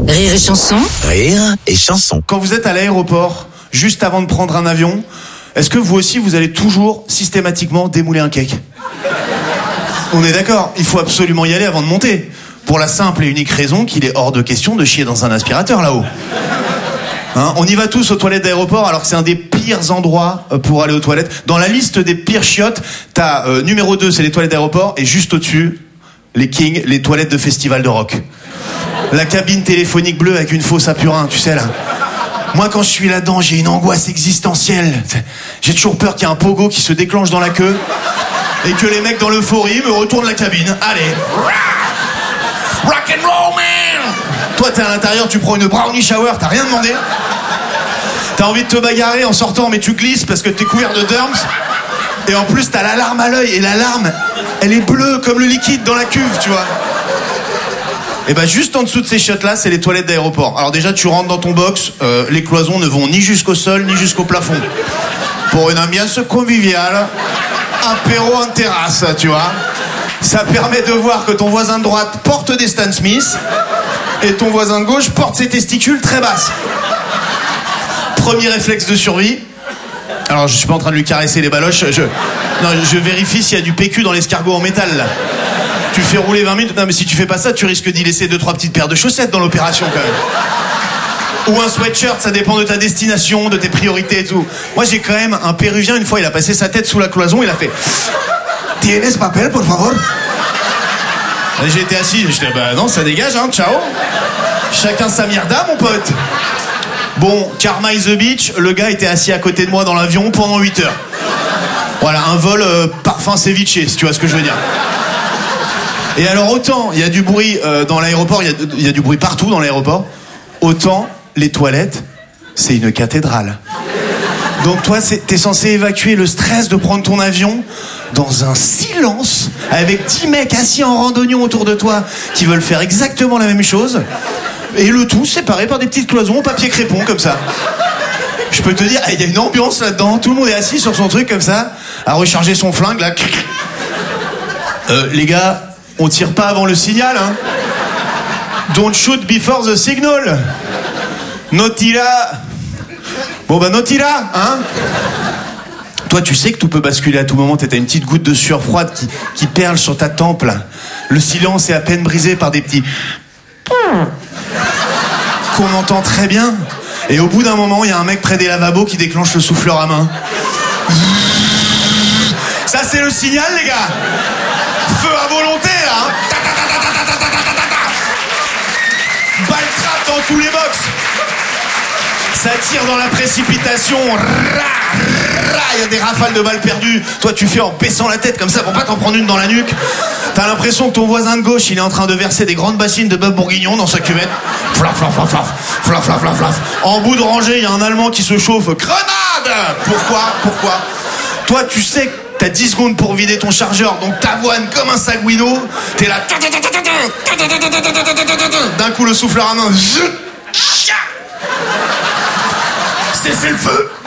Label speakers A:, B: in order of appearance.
A: Rire et chanson.
B: Rire et chanson.
C: Quand vous êtes à l'aéroport, juste avant de prendre un avion, est-ce que vous aussi, vous allez toujours systématiquement démouler un cake? On est d'accord, il faut absolument y aller avant de monter. Pour la simple et unique raison qu'il est hors de question de chier dans un aspirateur là-haut. Hein, on y va tous aux toilettes d'aéroport alors que c'est un des pires endroits pour aller aux toilettes. Dans la liste des pires chiottes, t'as numéro 2, c'est les toilettes d'aéroport, et juste au-dessus, les kings, les toilettes de festival de rock. La cabine téléphonique bleue avec une fausse à purin, tu sais là. Moi quand je suis là-dedans, j'ai une angoisse existentielle. J'ai toujours peur qu'il y ait un pogo qui se déclenche dans la queue et que les mecs dans l'euphorie me retournent la cabine. Allez. Rock and roll man. Toi t'es à l'intérieur, tu prends une brownie shower, t'as rien demandé. T'as envie de te bagarrer en sortant mais tu glisses parce que t'es couvert de derms. Et en plus t'as l'alarme à l'œil et l'alarme elle est bleue comme le liquide dans la cuve, tu vois. Et bah juste en dessous de ces chiottes là c'est les toilettes d'aéroport. Alors déjà tu rentres dans ton box, les cloisons ne vont ni jusqu'au sol ni jusqu'au plafond. Pour une ambiance conviviale, apéro en terrasse, tu vois. Ça permet de voir que ton voisin de droite porte des Stan Smith et ton voisin de gauche porte ses testicules très basses. Premier réflexe de survie. Alors je suis pas en train de lui caresser les baloches, je vérifie s'il y a du PQ dans l'escargot en métal là. Tu fais rouler 20 minutes, non mais si tu fais pas ça, tu risques d'y laisser 2-3 petites paires de chaussettes dans l'opération quand même. Ou un sweatshirt, ça dépend de ta destination, de tes priorités et tout. Moi j'ai quand même un Péruvien, une fois il a passé sa tête sous la cloison, il a fait Tienes papel, por favor? Et j'ai été assis, j'étais bah non ça dégage hein, ciao. Chacun sa mierda mon pote. Bon, Karma is the beach, le gars était assis à côté de moi dans l'avion pendant 8 heures. Voilà, un vol parfum ceviche, si tu vois ce que je veux dire. Et alors autant il y a du bruit dans l'aéroport, il y a du bruit partout dans l'aéroport, autant les toilettes, c'est une cathédrale. Donc toi, t'es censé évacuer le stress de prendre ton avion dans un silence, avec 10 mecs assis en randonnion autour de toi qui veulent faire exactement la même chose, et le tout séparé par des petites cloisons en papier crépon comme ça. Je peux te dire, il y a une ambiance là-dedans, tout le monde est assis sur son truc comme ça, à recharger son flingue là. Les gars, on tire pas avant le signal, hein. Don't shoot before the signal. No tira. Bon bah no tira, hein. Toi tu sais que tout peut basculer à tout moment, t'as une petite goutte de sueur froide qui perle sur ta tempe là. Le silence est à peine brisé par des petits qu'on entend très bien. Et au bout d'un moment, il y a un mec près des lavabos qui déclenche le souffleur à main. Ça c'est le signal les gars. Feu à volonté là, hein. Balle trap dans tous les box. Ça tire dans la précipitation. Il y a des rafales de balles perdues. Toi tu fais en baissant la tête comme ça pour pas t'en prendre une dans la nuque. T'as l'impression que ton voisin de gauche il est en train de verser des grandes bassines de bœuf bourguignon dans sa cuvette. Flaf, flaf, flaf, flaf, flaf, flaf, flaf, flaf. En bout de rangée il y a un Allemand qui se chauffe. Grenade. Pourquoi toi tu sais que t'as 10 secondes pour vider ton chargeur, donc t'avoines comme un sagouino. T'es là. D'un coup le souffleur à main. Cessez le feu.